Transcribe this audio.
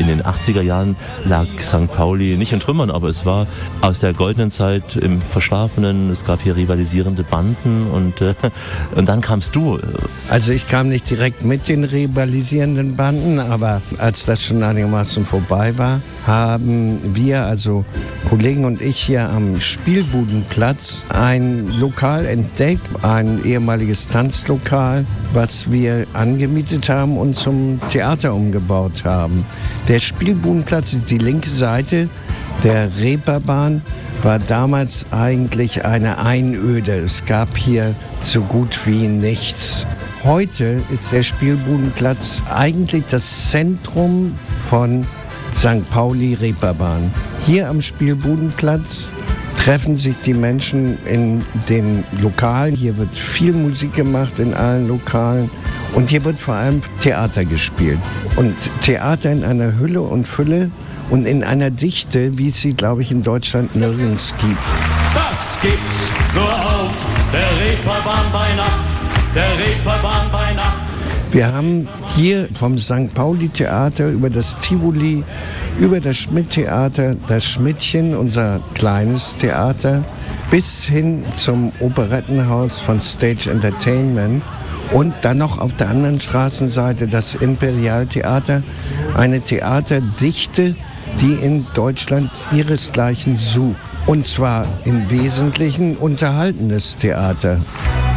In den 80er Jahren lag St. Pauli nicht in Trümmern, aber es war aus der goldenen Zeit im Verschlafenen. Es gab hier rivalisierende Banden und dann kamst du. Also ich kam nicht direkt mit den rivalisierenden Banden, aber als das schon einigermaßen vorbei war, haben wir, also Kollegen und ich hier am Spielbudenplatz, ein Lokal entdeckt, ein ehemaliges Tanzlokal, was wir angemietet haben und zum Theater umgebaut haben. Der Spielbudenplatz ist die linke Seite der Reeperbahn, war damals eigentlich eine Einöde. Es gab hier so gut wie nichts. Heute ist der Spielbudenplatz eigentlich das Zentrum von St. Pauli Reeperbahn. Hier am Spielbudenplatz treffen sich die Menschen in den Lokalen. Hier wird viel Musik gemacht in allen Lokalen. Und hier wird vor allem Theater gespielt. Und Theater in einer Hülle und Fülle und in einer Dichte, wie es sie, glaube ich, in Deutschland nirgends gibt. Das gibt's nur auf der Reeperbahn bei Nacht, der Reeperbahn bei Nacht. Wir haben hier vom St. Pauli Theater über das Tivoli, über das Schmidt-Theater, das Schmidtchen, unser kleines Theater, bis hin zum Operettenhaus von Stage Entertainment und dann noch auf der anderen Straßenseite das Imperialtheater, eine Theaterdichte, die in Deutschland ihresgleichen sucht. Und zwar im Wesentlichen unterhaltendes Theater.